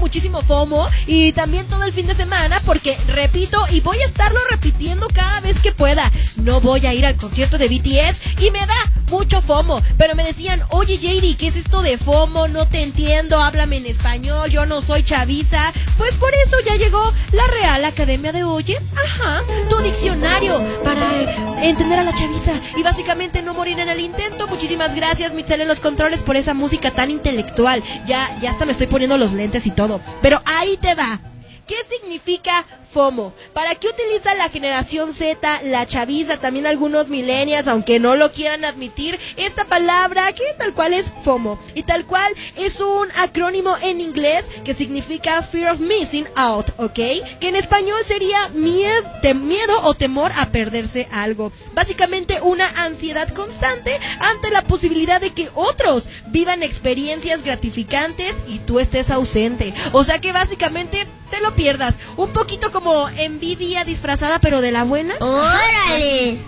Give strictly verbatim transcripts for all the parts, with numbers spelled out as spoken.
muchísimo FOMO y también todo el fin de semana porque repito y voy a estarlo repitiendo cada vez que pueda. No voy a ir al concierto de B T S y me da mucho FOMO, pero me decían, oye J D, ¿qué es esto de FOMO? No te entiendo, háblame en español, yo no soy chaviza. Pues por eso ya llegó la Real Academia de Oye, ajá, tu diccionario para eh, entender a la chaviza y básicamente no morir en el intento. Muchísimas gracias, Mitzel, en los controles por esa música tan intelectual. Ya, ya hasta me estoy poniendo los lentes y todo, pero ahí te va. ¿Qué significa FOMO? ¿Para qué utiliza la generación Z, la chaviza, también algunos millennials, aunque no lo quieran admitir, esta palabra que tal cual es FOMO? Y tal cual es un acrónimo en inglés que significa Fear of Missing Out, ¿ok? Que en español sería miedo, te, miedo o temor a perderse algo. Básicamente una ansiedad constante ante la posibilidad de que otros vivan experiencias gratificantes y tú estés ausente. O sea que básicamente te lo pierdas. Un poquito como envidia disfrazada, pero de la buena. ¡Órales!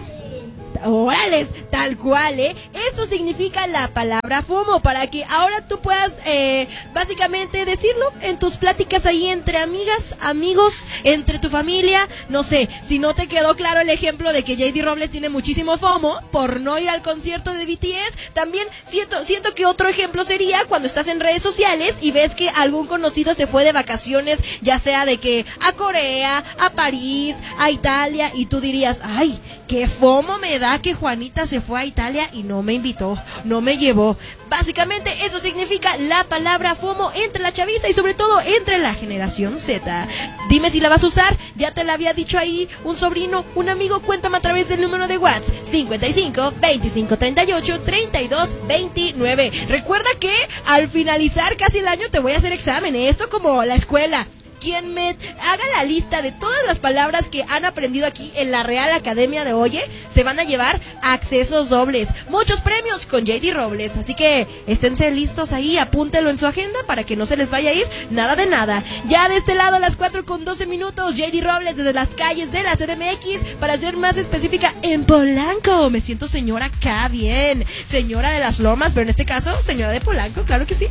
Órales, tal cual, ¿eh? Esto significa la palabra FOMO, para que ahora tú puedas eh, básicamente decirlo en tus pláticas ahí entre amigas, amigos, entre tu familia. No sé, si no te quedó claro el ejemplo de que J D Robles tiene muchísimo FOMO por no ir al concierto de B T S, también siento, siento que otro ejemplo sería cuando estás en redes sociales y ves que algún conocido se fue de vacaciones, ya sea de que a Corea, a París, a Italia, y tú dirías, ay, qué FOMO me da que Juanita se fue a Italia y no me invitó, no me llevó. Básicamente eso significa la palabra FOMO entre la chaviza y sobre todo entre la generación Z. Dime si la vas a usar, ya te la había dicho ahí un sobrino, un amigo. Cuéntame a través del número de WhatsApp cincuenta y cinco, veinticinco, treinta y ocho, treinta y dos, veintinueve. Recuerda que al finalizar casi el año te voy a hacer examen, ¿eh? Esto como la escuela. Quien me haga la lista de todas las palabras que han aprendido aquí en la Real Academia de Oye, se van a llevar accesos dobles, muchos premios con J D Robles, así que esténse listos ahí, apúntelo en su agenda para que no se les vaya a ir nada de nada. Ya de este lado a las cuatro con doce minutos, J D Robles desde las calles de la C D M X, para ser más específica, en Polanco. Me siento señora acá, bien, señora de las Lomas, pero en este caso, señora de Polanco, claro que sí.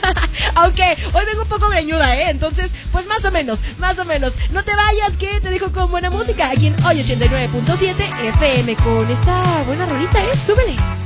Aunque hoy vengo un poco greñuda, ¿eh? Entonces, pues más Más o menos, más o menos. No te vayas, que te dejo con buena música aquí en Hoy ochenta y nueve punto siete F M con esta buena rolita, ¿eh? Súbele.